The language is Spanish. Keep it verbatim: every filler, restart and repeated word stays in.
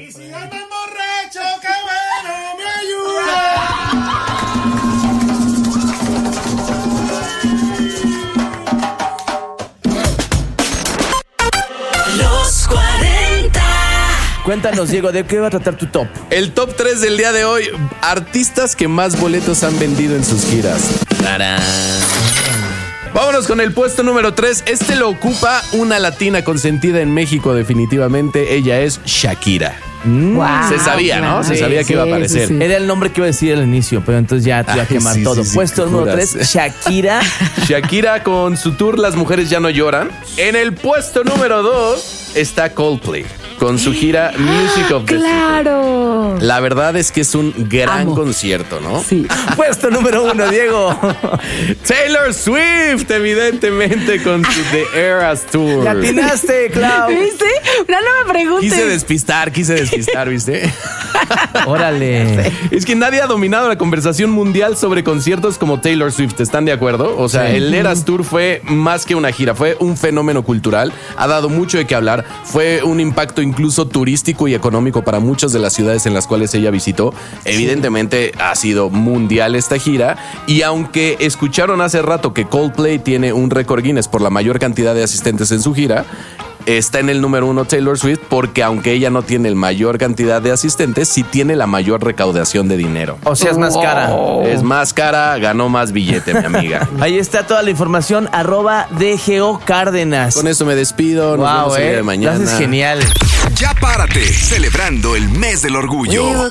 Y si ando borracho, qué bueno, me ayuda. Los cuarenta. Cuéntanos, Diego, ¿de qué va a tratar tu top? El top tres del día de hoy, artistas que más boletos han vendido en sus giras. ¡Tarán! Vámonos con el puesto número tres. Este lo ocupa una latina consentida en México definitivamente. Ella es Shakira. Wow, Se sabía, ¿no? Se sí, sabía que sí, iba a aparecer. sí, sí. Era el nombre que iba a decir al inicio, pero entonces ya te iba a Ay, quemar sí, todo. sí, sí, Puesto qué número juras. tres, Shakira. Shakira con su tour Las Mujeres Ya No Lloran. En el puesto número dos está Coldplay con su gira Music of the ¡Claro! Future. La verdad es que es un gran Amo. concierto, ¿no? Sí. Puesto número uno, Diego. Taylor Swift, evidentemente, con su The Eras Tour. La atinaste, Clau. ¿Viste? No, no me preguntes. Quise despistar, quise despistar, ¿viste? Órale. Es que nadie ha dominado la conversación mundial sobre conciertos como Taylor Swift, ¿están de acuerdo? O sea, Sí. el Eras Tour fue más que una gira, fue un fenómeno cultural, ha dado mucho de qué hablar, fue un impacto incluso turístico y económico para muchas de las ciudades en las cuales ella visitó. Evidentemente ha sido mundial esta gira, y aunque escucharon hace rato que Coldplay tiene un récord Guinness por la mayor cantidad de asistentes en su gira, está en el número uno Taylor Swift porque aunque ella no tiene la mayor cantidad de asistentes, sí tiene la mayor recaudación de dinero. O sea, es más cara. Es más cara, ganó más billete, mi amiga. Ahí está toda la información, arroba D G O Cárdenas. Con eso me despido, nos Wow, vemos el día eh. de mañana. Lo haces genial. Ya párate, celebrando el mes del orgullo.